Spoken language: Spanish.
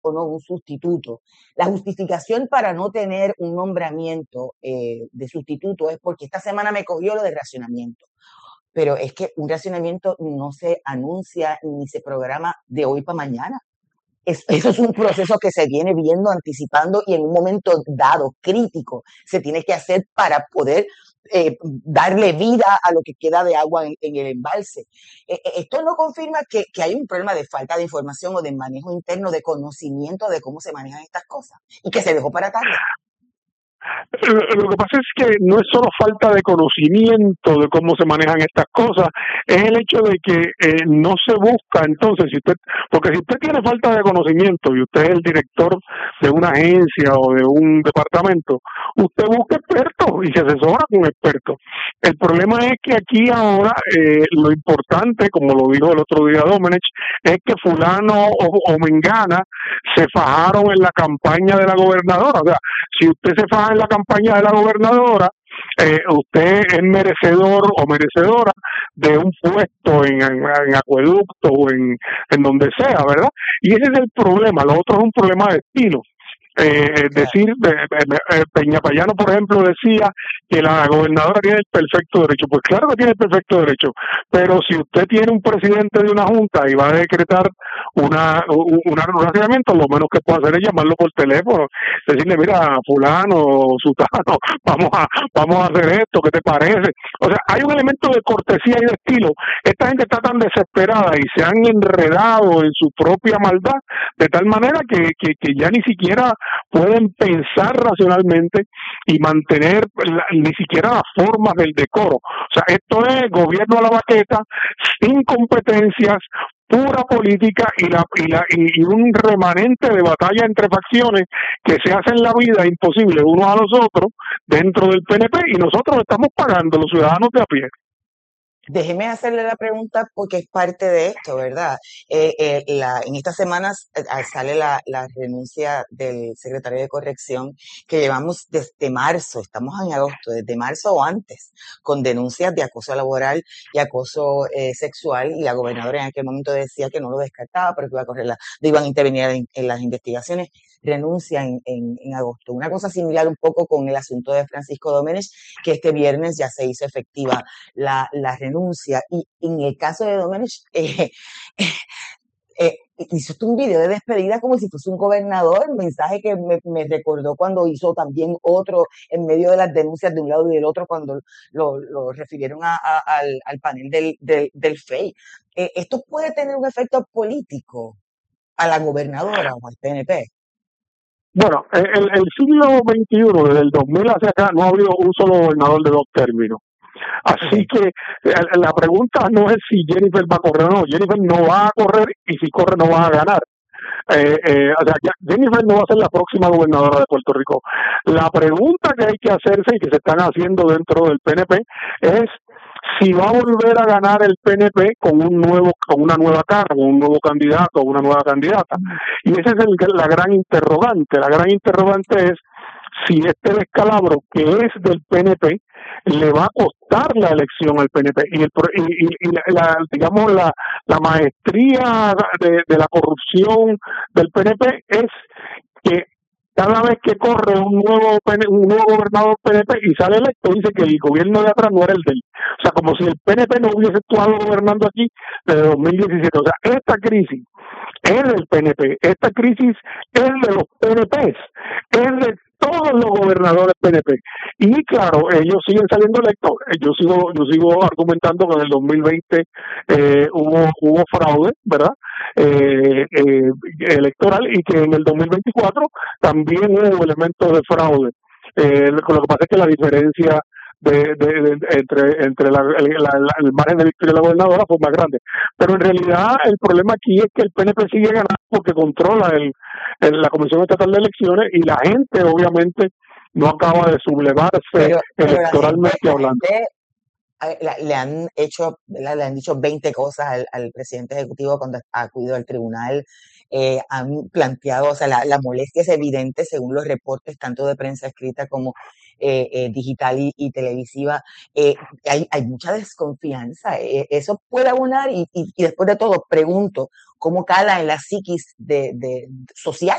o no un sustituto. La justificación para no tener un nombramiento de sustituto es porque esta semana me cogió lo de racionamiento. Pero es que un racionamiento no se anuncia ni se programa de hoy para mañana. Eso es un proceso que se viene viendo, anticipando y en un momento dado, crítico, se tiene que hacer para poder darle vida a lo que queda de agua en el embalse. Esto no confirma que hay un problema de falta de información o de manejo interno, de conocimiento de cómo se manejan estas cosas y que se dejó para tarde. Lo que pasa es que no es solo falta de conocimiento de cómo se manejan estas cosas, es el hecho de que no se busca. Entonces, porque si usted tiene falta de conocimiento y usted es el director de una agencia o de un departamento, usted busca expertos y se asesora con expertos. El problema es que aquí ahora lo importante, como lo dijo el otro día Domenech, es que fulano o mengana se fajaron en la campaña de la gobernadora. O sea, si usted se faja en la campaña de la gobernadora, usted es merecedor o merecedora de un puesto en acueducto o en donde sea, ¿verdad? Y ese es el problema. Lo otro es un problema de estilo. Peñapayano, por ejemplo, decía que la gobernadora tiene el perfecto derecho. Pues claro que tiene el perfecto derecho, pero si usted tiene un presidente de una junta y va a decretar un racionamiento, lo menos que puede hacer es llamarlo por teléfono, decirle, mira, fulano, sutano, vamos a hacer esto, ¿qué te parece? O sea, hay un elemento de cortesía y de estilo. Esta gente está tan desesperada y se han enredado en su propia maldad de tal manera que ya ni siquiera pueden pensar racionalmente y mantener ni siquiera las formas del decoro. O sea, esto es gobierno a la baqueta, sin competencias, pura política y un remanente de batalla entre facciones que se hacen la vida imposible unos a los otros dentro del PNP y nosotros estamos pagando, los ciudadanos de a pie. Déjeme hacerle la pregunta porque es parte de esto, ¿verdad? En estas semanas sale la renuncia del secretario de Corrección que llevamos desde marzo, estamos en agosto, desde marzo o antes, con denuncias de acoso laboral y acoso sexual, y la gobernadora en aquel momento decía que no lo descartaba, pero que iban a intervenir en las investigaciones. Renuncia en agosto. Una cosa similar un poco con el asunto de Francisco Domenech, que este viernes ya se hizo efectiva la renuncia. Y en el caso de Domenech, hizo un video de despedida como si fuese un gobernador, un mensaje que me recordó cuando hizo también otro en medio de las denuncias de un lado y del otro cuando lo refirieron al panel del FEI. ¿Esto puede tener un efecto político a la gobernadora o al PNP? Bueno, el siglo XXI, desde el 2000 hacia acá, no ha habido un solo gobernador de 2 términos. Así que la pregunta no es si Jennifer va a correr o no. Jennifer no va a correr y si corre no va a ganar. O sea, Jennifer no va a ser la próxima gobernadora de Puerto Rico. La pregunta que hay que hacerse y que se están haciendo dentro del PNP es si va a volver a ganar el PNP con una nueva cara, con un nuevo candidato o una nueva candidata. Y esa es la gran interrogante. La gran interrogante es si este descalabro que es del PNP le va a costar la elección al PNP digamos la maestría de la corrupción del PNP es que cada vez que corre un nuevo gobernador PNP y sale electo, dice que el gobierno de atrás no era el de él. O sea, como si el PNP no hubiese estado gobernando aquí desde 2017. O sea, esta crisis es del PNP, esta crisis es de los PNPs, es de todos los gobernadores PNP. Y claro, ellos siguen saliendo electos. Yo sigo argumentando que en el 2020 hubo fraude, ¿verdad? Electoral, y que en el 2024 también hubo elementos de fraude. Lo que pasa es que la diferencia entre el margen de victoria de la gobernadora fue más grande. Pero en realidad el problema aquí es que el PNP sigue ganando porque controla la Comisión Estatal de Elecciones y la gente obviamente no acaba de sublevarse electoralmente hablando. Le han hecho, ¿verdad? Le han dicho 20 cosas al presidente ejecutivo cuando ha acudido al tribunal. Han planteado, o sea, la molestia es evidente según los reportes tanto de prensa escrita como digital y televisiva, hay mucha desconfianza. Eso puede abonar y después de todo pregunto cómo cala en la psiquis social